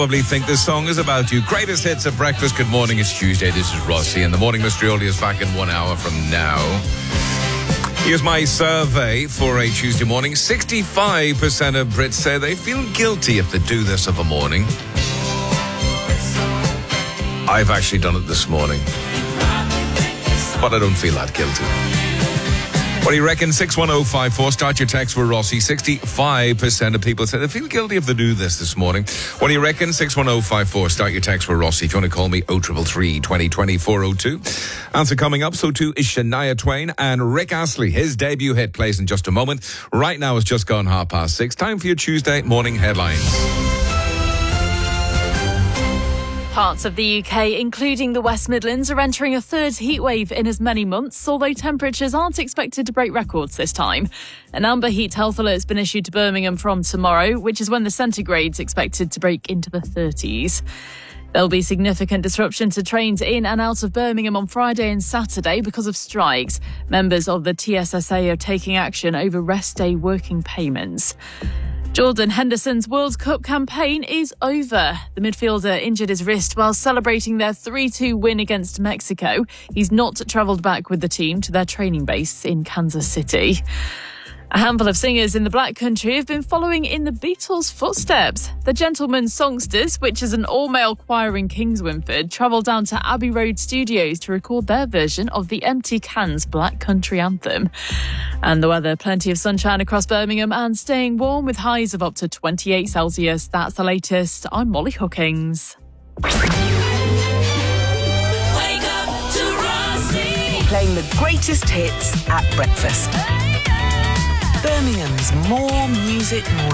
Probably think this song is about you. Greatest hits at breakfast. Good morning, it's Tuesday. This is Rossi, and the Morning Mystery Oldie is back in 1 hour from now. Here's my survey for a Tuesday morning. 65% of Brits say they feel guilty if they do this of a morning. I've actually done it this morning, but I don't feel that guilty. What do you reckon? 61054. Start your text for Rossi. 65% of people say they feel guilty if they do this morning. What do you reckon? 61054. Start your text for Rossi. If you want to call me, 0333 2020 402. Answer coming up. So too is Shania Twain and Rick Astley. His debut hit plays in just a moment. Right now it's just gone 6:30. Time for your Tuesday morning headlines. Parts of the UK, including the West Midlands, are entering a third heatwave in as many months, although temperatures aren't expected to break records this time. An amber heat health alert has been issued to Birmingham from tomorrow, which is when the centigrade's expected to break into the 30s. There'll be significant disruption to trains in and out of Birmingham on Friday and Saturday because of strikes. Members of the TSSA are taking action over rest day working payments. Jordan Henderson's World Cup campaign is over. The midfielder injured his wrist while celebrating their 3-2 win against Mexico. He's not travelled back with the team to their training base in Kansas City. A handful of singers in the Black Country have been following in the Beatles' footsteps. The Gentlemen Songsters, which is an all-male choir in Kingswinford, travelled down to Abbey Road Studios to record their version of the Empty Cans Black Country anthem. And the weather, plenty of sunshine across Birmingham and staying warm with highs of up to 28 Celsius. That's the latest. I'm Molly Hookings. Wake up to Rossi. Playing the greatest hits at breakfast. Birmingham's More Music Morning.